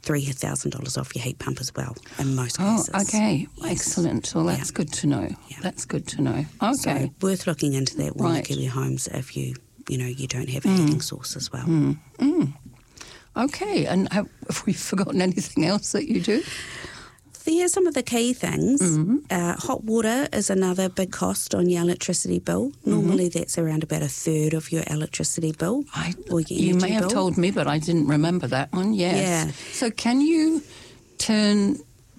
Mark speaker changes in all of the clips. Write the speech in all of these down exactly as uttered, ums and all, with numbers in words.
Speaker 1: three thousand dollars off your heat pump as well in most
Speaker 2: oh,
Speaker 1: cases.
Speaker 2: Oh, okay.
Speaker 1: Yes.
Speaker 2: Excellent. Well, that's
Speaker 1: yeah.
Speaker 2: good to know.
Speaker 1: Yeah.
Speaker 2: That's good to know. Okay.
Speaker 1: So worth looking into that Warner
Speaker 2: right.
Speaker 1: Kiwi Homes if you, you know, you don't have a mm. heating source as well.
Speaker 2: Mm. Mm. Okay. And have, have we forgotten anything else that you do?
Speaker 1: There are some of the key things.
Speaker 2: Mm-hmm.
Speaker 1: Uh, hot water is another big cost on your electricity bill. Normally mm-hmm. that's around about a third of your electricity bill.
Speaker 2: I,
Speaker 1: or your
Speaker 2: you may
Speaker 1: bill.
Speaker 2: have told me, but I didn't remember that one. Yes.
Speaker 1: Yeah.
Speaker 2: So can you turn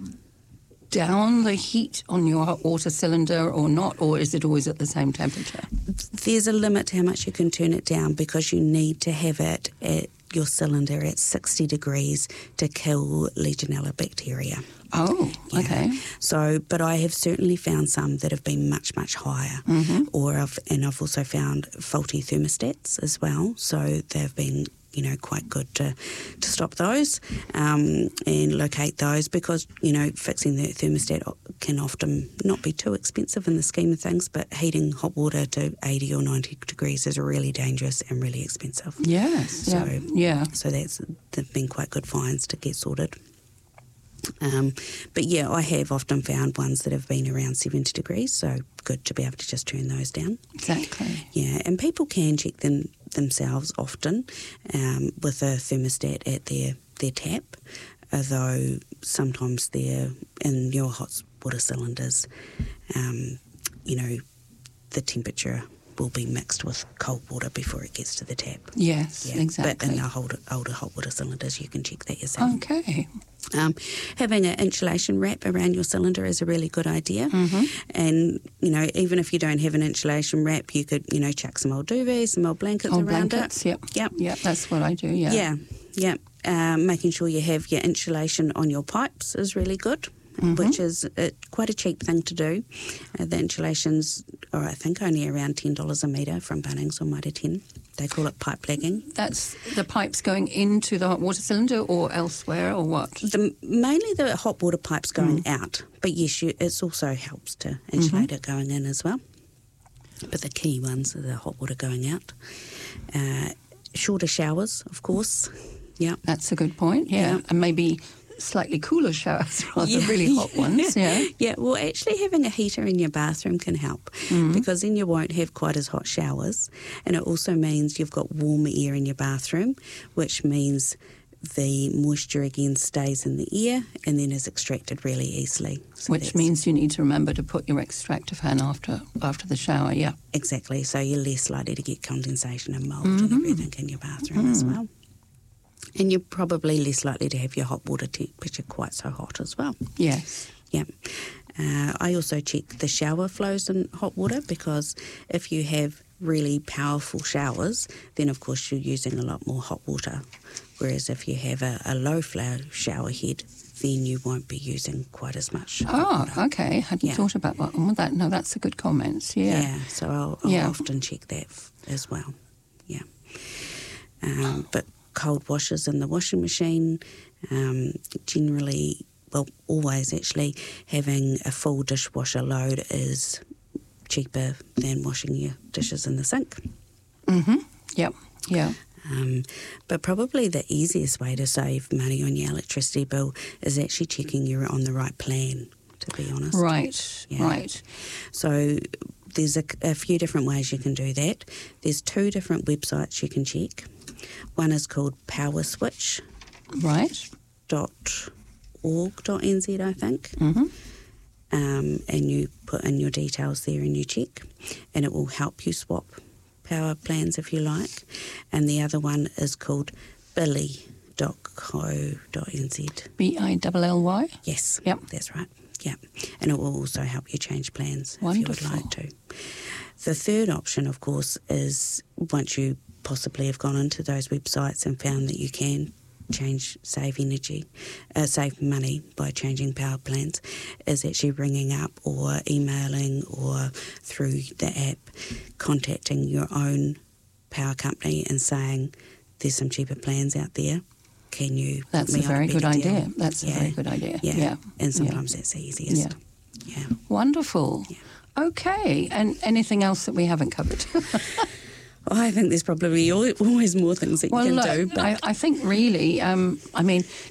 Speaker 2: down the heat on your hot water cylinder or not, or is it always at the same temperature?
Speaker 1: There's a limit to how much you can turn it down because you need to have it at your cylinder at sixty degrees to kill Legionella bacteria.
Speaker 2: Oh,
Speaker 1: yeah.
Speaker 2: okay.
Speaker 1: So, but I have certainly found some that have been much, much higher.
Speaker 2: Mm-hmm.
Speaker 1: Or I've, and I've also found faulty thermostats as well. So they've been, you know, quite good to, to stop those um, and locate those because, you know, fixing the thermostat can often not be too expensive in the scheme of things, but heating hot water to eighty or ninety degrees is really dangerous and really expensive.
Speaker 2: Yes.
Speaker 1: So,
Speaker 2: yeah. yeah.
Speaker 1: So that's they've been quite good finds to get sorted. Um, but yeah, I have often found ones that have been around seventy degrees, so good to be able to just turn those down.
Speaker 2: Exactly.
Speaker 1: Yeah, and people can check them themselves often um, with a thermostat at their, their tap, although sometimes they're in your hot water cylinders, um, you know, the temperature will be mixed with cold water before it gets to the tap.
Speaker 2: Yes,
Speaker 1: yeah.
Speaker 2: exactly.
Speaker 1: But in the older, older hot water cylinders, you can check that yourself.
Speaker 2: Okay.
Speaker 1: Um, having an insulation wrap around your cylinder is a really good idea.
Speaker 2: Mm-hmm.
Speaker 1: And, you know, even if you don't have an insulation wrap, you could, you know, chuck some old duvets, some old blankets
Speaker 2: old
Speaker 1: around
Speaker 2: blankets,
Speaker 1: it.
Speaker 2: Yep.
Speaker 1: Yep.
Speaker 2: Yep, that's what I do, yeah.
Speaker 1: Yeah, yeah. Um, making sure you have your insulation on your pipes is really good. Mm-hmm. Which is uh, quite a cheap thing to do. Uh, the insulation's, or I think, only around ten dollars a metre from Bunnings or Mitre ten. They call it pipe lagging.
Speaker 2: That's the pipes going into the hot water cylinder or elsewhere or what?
Speaker 1: The, mainly the hot water pipes going
Speaker 2: mm.
Speaker 1: out. But yes, you, it also helps to insulate
Speaker 2: mm-hmm.
Speaker 1: it going in as well. But the key ones are the hot water going out. Uh, shorter showers, of course. Yeah,
Speaker 2: that's a good point, yeah. yeah. And maybe slightly cooler showers rather yeah. than really hot ones. Yeah.
Speaker 1: Yeah, well, actually having a heater in your bathroom can help mm-hmm. because then you won't have quite as hot showers. And it also means you've got warmer air in your bathroom, which means the moisture again stays in the air and then is extracted really easily. So
Speaker 2: which means you need to remember to put your extractor fan after after the shower, yeah.
Speaker 1: Exactly, so you're less likely to get condensation and mould
Speaker 2: mm-hmm.
Speaker 1: and everything in your bathroom mm-hmm. as well. And you're probably less likely to have your hot water temperature quite so hot as well.
Speaker 2: Yes.
Speaker 1: Yeah. Uh, I also check the shower flows in hot water because if you have really powerful showers, then of course you're using a lot more hot water. Whereas if you have a, a low flow shower head, then you won't be using quite as much hot
Speaker 2: Oh,
Speaker 1: water.
Speaker 2: okay. I hadn't
Speaker 1: yeah.
Speaker 2: thought about that. No, that's a good comment. Yeah.
Speaker 1: Yeah, so I'll, I'll
Speaker 2: yeah.
Speaker 1: often check that f- as well. Yeah. Um, but cold washers in the washing machine, um, generally, well, always actually, having a full dishwasher load is cheaper than washing your dishes in the sink.
Speaker 2: Mm-hmm. Yep. Yeah.
Speaker 1: Um, but probably the easiest way to save money on your electricity bill is actually checking you're on the right plan, to be honest.
Speaker 2: Right,
Speaker 1: yeah.
Speaker 2: right.
Speaker 1: So there's a, a few different ways you can do that. There's two different websites you can check. One is called powerswitch dot org dot n z, I think.
Speaker 2: Mm-hmm.
Speaker 1: Um, and you put in your details there and you check, and it will help you swap power plans if you like. And the other one is called billy dot co dot n z.
Speaker 2: B I L L Y?
Speaker 1: Yes,
Speaker 2: yep.
Speaker 1: That's right. Yep. And it will also help you change plans
Speaker 2: Wonderful.
Speaker 1: if you would like to. The third option, of course, is once you possibly have gone into those websites and found that you can change, save energy, uh, save money by changing power plans, is actually ringing up or emailing or through the app contacting your own power company and saying there's some cheaper plans out there. Can you
Speaker 2: That's
Speaker 1: put me
Speaker 2: a very
Speaker 1: on a
Speaker 2: good
Speaker 1: better
Speaker 2: idea.
Speaker 1: deal?
Speaker 2: That's
Speaker 1: yeah.
Speaker 2: a very good idea.
Speaker 1: Yeah.
Speaker 2: yeah.
Speaker 1: And sometimes
Speaker 2: yeah.
Speaker 1: that's the easiest.
Speaker 2: Yeah.
Speaker 1: Yeah.
Speaker 2: Wonderful.
Speaker 1: Yeah.
Speaker 2: Okay. And anything else that we haven't covered?
Speaker 1: I think there's probably always more things that you
Speaker 2: well,
Speaker 1: can
Speaker 2: look,
Speaker 1: do. But
Speaker 2: I, I think really, um, I mean,